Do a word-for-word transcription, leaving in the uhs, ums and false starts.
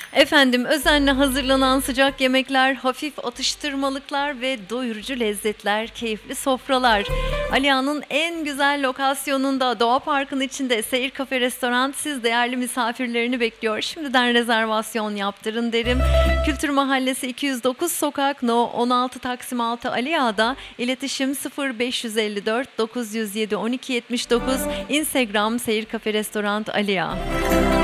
Efendim, özenle hazırlanan sıcak yemekler, hafif atıştırmalıklar ve doyurucu lezzetler, keyifli sofralar. Aliağa'nın en güzel lokasyonunda, Doğa Parkı'nın içinde Seyir Kafe Restoran siz değerli misafirlerini bekliyor. Şimdiden rezervasyon yaptırın derim. Kültür Mahallesi iki yüz dokuz Sokak No on altı Taksim altı Aliağa'da, iletişim sıfır beş elli dört dokuz yüz yedi on iki yetmiş dokuz, Instagram Seyir Kafe Restoran Aliağa.